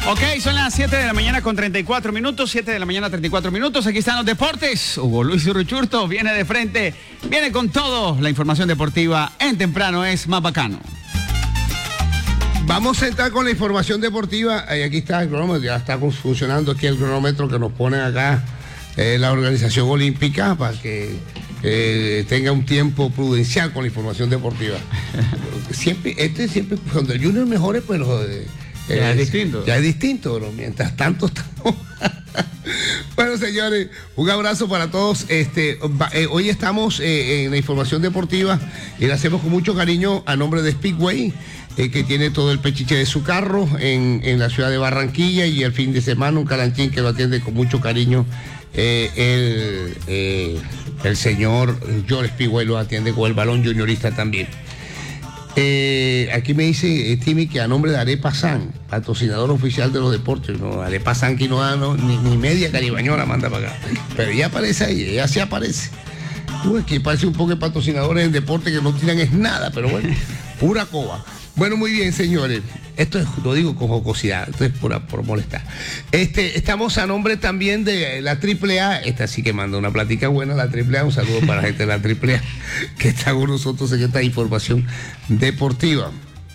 Ok, son las 7 de la mañana con 34 minutos, 7 de la mañana 34 minutos. Aquí están los deportes. Hugo Luis Urruchurto viene de frente, viene con todo. La información deportiva en temprano es más bacano. Vamos a entrar con la información deportiva. Aquí está el cronómetro, ya está funcionando aquí el cronómetro que nos pone acá la organización olímpica para que tenga un tiempo prudencial con la información deportiva. Siempre, cuando el Junior mejore, pero ya es distinto. Ya es distinto, pero mientras tanto estamos. Bueno, señores, un abrazo para todos. Hoy estamos en la información deportiva y la hacemos con mucho cariño a nombre de Speedway, que tiene todo el pechiche de su carro en la ciudad de Barranquilla, y el fin de semana un calanchín que lo atiende con mucho cariño. El señor George Speedway lo atiende con el balón juniorista también. Aquí me dice Timmy que a nombre de Arepa San, patrocinador oficial de los deportes. No, Arepa San que no da ni media caribañola manda para acá, pero ella aparece ahí, ella sí aparece. Es que parece un poco de patrocinadores en deporte que no tiran es nada, pero bueno, pura coba. Bueno, muy bien, señores. Esto lo digo con jocosidad, esto es por molestar. Estamos a nombre también de la AAA. Esta sí que manda una plática buena, la AAA. Un saludo para la gente de la AAA que está con nosotros en esta información deportiva.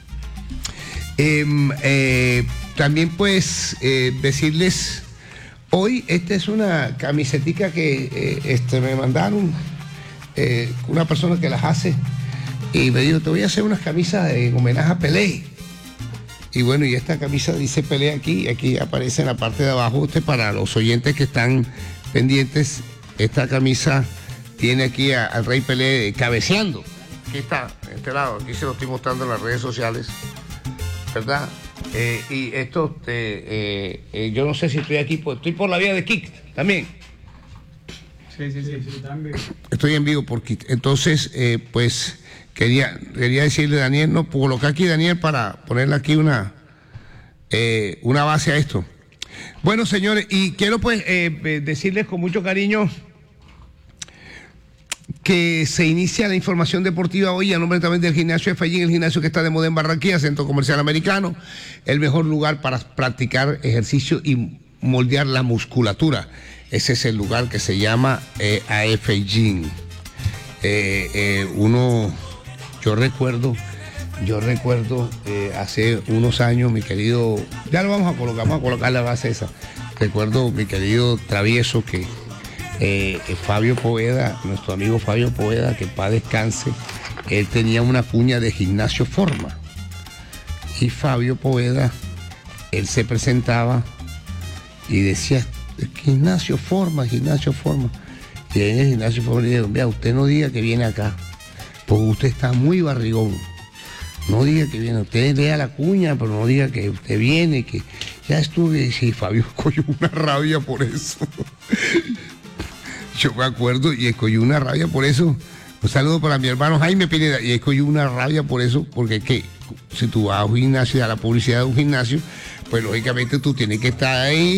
También pues decirles, hoy esta es una camisetica que me mandaron una persona que las hace. Y me dijo, te voy a hacer unas camisas en homenaje a Pelé. Y bueno, y esta camisa dice Pelé aquí aparece en la parte de abajo. Para los oyentes que están pendientes, esta camisa tiene aquí al Rey Pelé cabeceando. Aquí está, en este lado, aquí se lo estoy mostrando en las redes sociales, ¿verdad? Y esto, yo no sé si estoy aquí, pues estoy por la vía de Kik también. Sí, también. Estoy en vivo por Kik. Entonces, pues... Quería decirle, Daniel, no, colocar aquí, Daniel, para ponerle aquí una base a esto. Bueno, señores, y quiero pues decirles con mucho cariño que se inicia la información deportiva hoy a nombre también del gimnasio de Fallín, el gimnasio que está de moda en Barranquilla, Centro Comercial Americano, el mejor lugar para practicar ejercicio y moldear la musculatura. Ese es el lugar que se llama AF Gym. Yo recuerdo hace unos años, mi querido, ya lo vamos a colocar la base esa. Recuerdo mi querido travieso que Fabio Poveda, nuestro amigo Fabio Poveda, que en paz descanse, él tenía una cuña de Gimnasio Forma. Y Fabio Poveda, él se presentaba y decía, Gimnasio Forma. Y en el Gimnasio Forma le dijeron, vea, usted no diga que viene acá, porque usted está muy barrigón. No diga que viene, usted lea la cuña, pero no diga que usted viene, que ya estuve. Y sí, Fabio cogió una rabia por eso. Yo me acuerdo, y escogió una rabia por eso. Un saludo para mi hermano Jaime Pineda, y escogió una rabia por eso, porque ¿qué? Si tú vas a un gimnasio, a la publicidad de un gimnasio, pues lógicamente tú tienes que estar ahí